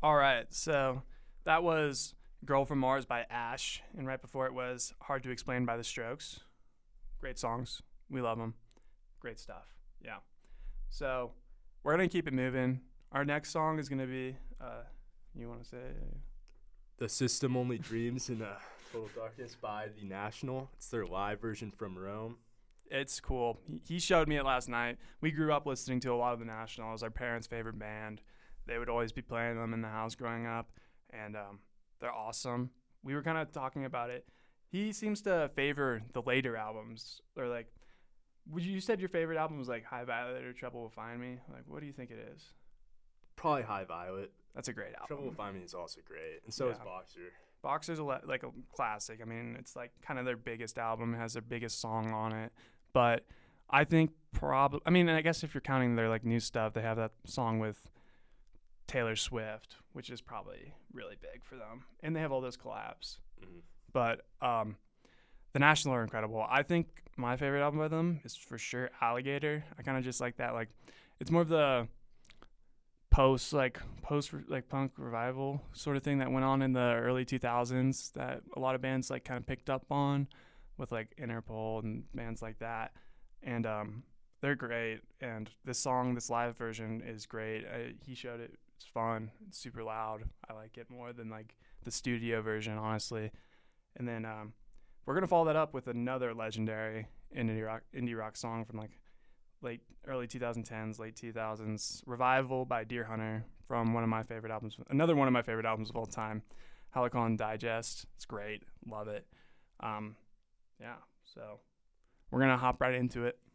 All right, so that was Girl from Mars by Ash, and right before it was Hard to Explain by The Strokes. Great songs. We love them. Great stuff. Yeah. So we're going to keep it moving. Our next song is going to be, you want to say? The System Only Dreams in Total Darkness by The National. It's their live version from Rome. It's cool. He showed me it last night. We grew up listening to a lot of The National. It was our parents' favorite band. They would always be playing them in the house growing up, and they're awesome. We were kind of talking about it. He seems to favor the later albums, or like, would you said your favorite album was like High Violet or Trouble Will Find Me? Like, what do you think it is? Probably High Violet. That's a great album. Trouble Will Find Me is also great, and so is Boxer. Boxer's like a classic. I mean, it's like kind of their biggest album. It has their biggest song on it. But I think probably, I mean, I guess if you're counting their like new stuff, they have that song with Taylor Swift, which is probably really big for them. And they have all those collabs. Mm-hmm. But The National are incredible. I think my favorite album by them is for sure Alligator. I kind of just like that. Like, it's more of the post punk revival sort of thing that went on in the early 2000s that a lot of bands like kind of picked up on with like Interpol and bands like that. And they're great. And this live version is great. He showed it. It's fun. It's super loud. I like it more than like the studio version, honestly. And then we're gonna follow that up with another legendary indie rock song from like early 2010s, late 2000s, Revival by Deer Hunter, from one of my favorite albums. Another one of my favorite albums of all time, Helicon Digest. It's great. Love it. Yeah. So we're gonna hop right into it.